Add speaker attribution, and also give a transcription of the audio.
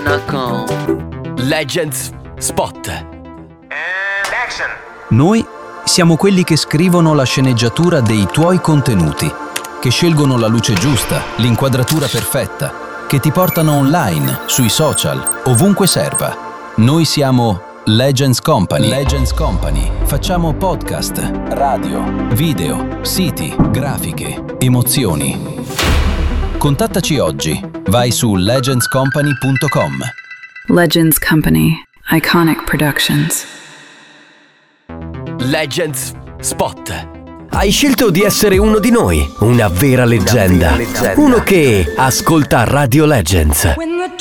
Speaker 1: scena con
Speaker 2: Legends Spot.
Speaker 3: Action.
Speaker 4: Noi siamo quelli che scrivono la sceneggiatura dei tuoi contenuti, che scelgono la luce giusta, l'inquadratura perfetta, che ti portano online, sui social, ovunque serva. Noi siamo Legends Company. Legends Company. Facciamo podcast, radio, video, siti, grafiche, emozioni. Contattaci oggi. Vai su legendscompany.com.
Speaker 5: Legends Company. Iconic Productions.
Speaker 2: Legends Spot. Hai scelto di essere uno di noi, una vera leggenda. Uno che ascolta Radio Legends.